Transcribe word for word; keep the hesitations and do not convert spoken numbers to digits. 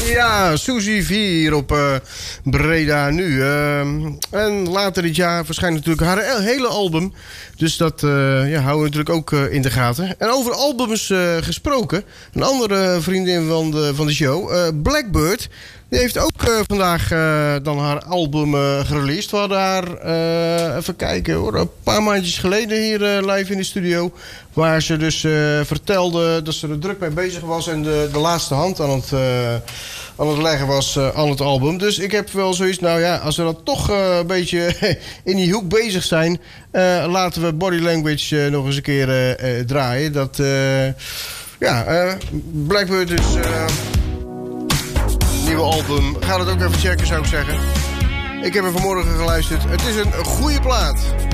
Ja, Suzy vier op uh, Breda nu. Uh, en later dit jaar verschijnt natuurlijk haar hele album. Dus dat uh, ja, houden we natuurlijk ook uh, in de gaten. En over albums uh, gesproken. Een andere vriendin van de, van de show, uh, Blackbird. Die heeft ook uh, vandaag uh, dan haar album uh, gereleased. We hadden haar, uh, even kijken hoor, een paar maandjes geleden hier uh, live in de studio. Waar ze dus uh, vertelde dat ze er druk mee bezig was en de, de laatste hand aan het, uh, aan het leggen was uh, aan het album. Dus ik heb wel zoiets, nou ja, als we dan toch uh, een beetje in die hoek bezig zijn, uh, laten we Body Language uh, nog eens een keer uh, uh, draaien. Dat, uh, ja, uh, Blackbird is... Uh, nieuwe album. Ga het ook even checken, zou ik zeggen. Ik heb er vanmorgen geluisterd. Het is een goede plaat.